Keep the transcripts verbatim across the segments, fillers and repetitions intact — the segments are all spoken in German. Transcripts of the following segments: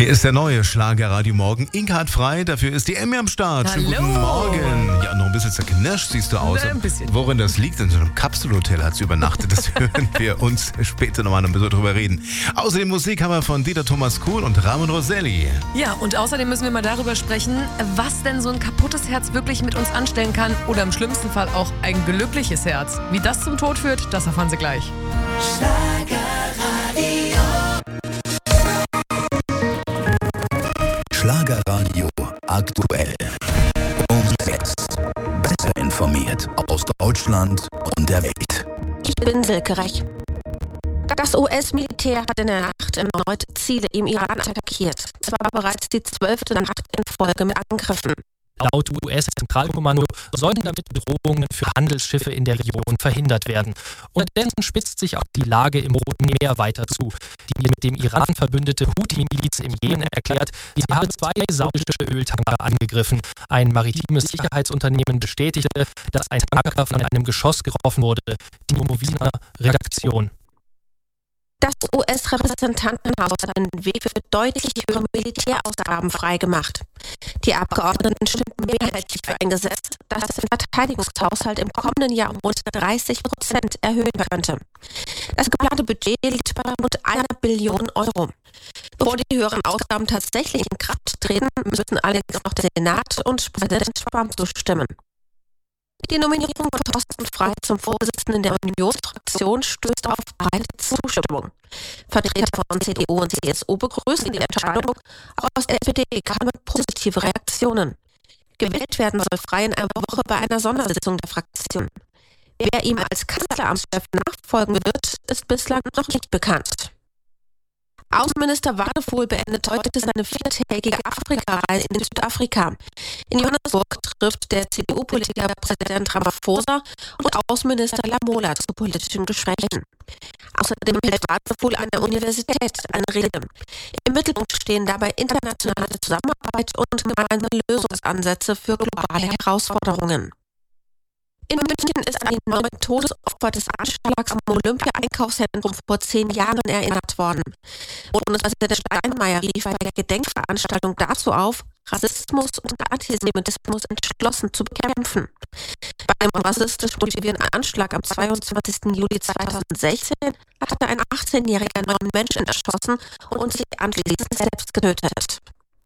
Hier ist der neue Schlagerradio Morgen. Inka hat frei, dafür ist die Emmy am Start. Schönen Hallo. guten Morgen. Ja, noch ein bisschen zerknirscht siehst du aus. Ja, ein bisschen. Worin das liegt, in so einem Kapselhotel hat sie übernachtet. Das hören wir uns später nochmal ein bisschen drüber reden. Außerdem Musik haben wir von Dieter Thomas Kuhl und Ramon Rosselli. Ja, und außerdem müssen wir mal darüber sprechen, was denn so ein kaputtes Herz wirklich mit uns anstellen kann oder im schlimmsten Fall auch ein glückliches Herz. Wie das zum Tod führt, das erfahren Sie gleich. Schlagerradio aktuell. Um sechs. Besser informiert aus Deutschland und der Welt. Ich bin Silke Rech. Das U S-Militär hat in der Nacht erneut Ziele im Iran attackiert. Es war bereits die zwölfte Nacht in Folge mit Angriffen. Laut U S-Zentralkommando sollen damit Bedrohungen für Handelsschiffe in der Region verhindert werden. Unterdessen spitzt sich auch die Lage im Roten Meer weiter zu. Die mit dem Iran verbündete Houthi-Miliz im Jemen erklärt, sie habe zwei saudische Öltanker angegriffen. Ein maritimes Sicherheitsunternehmen bestätigte, dass ein Tanker von einem Geschoss getroffen wurde. Die Movina Redaktion. Das U S-Repräsentantenhaus hat einen Weg für deutlich höhere Militärausgaben freigemacht. Die Abgeordneten stimmten mehrheitlich für ein Gesetz, das den Verteidigungshaushalt im kommenden Jahr um rund dreißig Prozent erhöhen könnte. Das geplante Budget liegt bei rund einer Billion Euro. Bevor die höheren Ausgaben tatsächlich in Kraft treten, müssen allerdings noch der Senat und Präsident Trump zustimmen. Die Nominierung von Thorsten Frey zum Vorsitzenden der Unionsfraktion stößt auf breite Zustimmung. Vertreter von C D U und C S U begrüßen die Entscheidung, auch aus der F D P kamen positive Reaktionen. Gewählt werden soll Frey in einer Woche bei einer Sondersitzung der Fraktion. Wer ihm als Kanzleramtschef nachfolgen wird, ist bislang noch nicht bekannt. Außenminister Wadefuhl beendet heute seine viertägige Afrika-Reise in Südafrika. In Johannesburg trifft der C D U-Politiker Präsident Ramaphosa und Außenminister Lamola zu politischen Gesprächen. Außerdem hält Wadefuhl an der Universität eine Rede. Im Mittelpunkt stehen dabei internationale Zusammenarbeit und gemeinsame Lösungsansätze für globale Herausforderungen. In München ist ein neues Todesopfer des Anschlags am Olympia-Einkaufszentrum vor zehn Jahren erinnert worden. Bundespräsident Steinmeier rief bei der Gedenkveranstaltung dazu auf, Rassismus und Antisemitismus entschlossen zu bekämpfen. Bei einem rassistisch motivierten Anschlag am zweiundzwanzigsten Juli zweitausendsechzehn hatte ein achtzehnjähriger neuen Menschen erschossen und sich anschließend selbst getötet.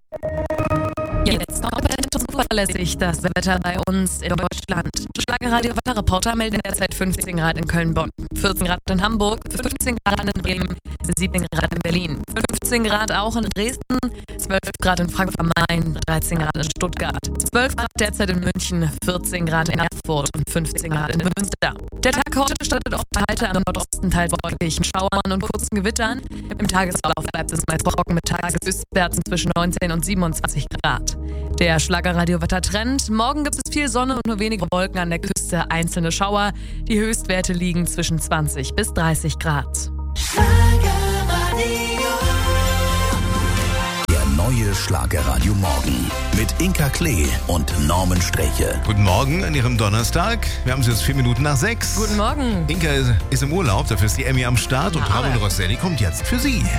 Jetzt noch zuverlässig das Wetter bei uns in Deutschland. Schlagerradio-Wetterreporter melden derzeit fünfzehn Grad in Köln-Bonn, vierzehn Grad in Hamburg, fünfzehn Grad in Bremen, siebzehn Grad in Berlin, fünfzehn Grad auch in Dresden, zwölf Grad in Frankfurt am Main, dreizehn Grad in Stuttgart, zwölf Grad derzeit in München, vierzehn Grad in Erfurt und fünfzehn Grad in Münster. Der Tag heute startet oft heiter, am Nordosten teils wolkig, Schauern und kurzen Gewittern. Im Tagesverlauf bleibt es meist trocken mit Tageshöchstwerten zwischen neunzehn und siebenundzwanzig Grad. Der Schlagerradio-Wettertrend. Morgen gibt es viel Sonne und nur wenige Wolken an der Küste, einzelne Schauer. Die Höchstwerte liegen zwischen zwanzig bis dreißig Grad. Der neue Schlagerradio Morgen mit Inka Klee und Norman Streche. Guten Morgen an Ihrem Donnerstag. Wir haben es jetzt vier Minuten nach sechs. Guten Morgen. Inka ist im Urlaub, dafür ist die Emmy am Start und Na, aber- Ramon Rosselli kommt jetzt für Sie.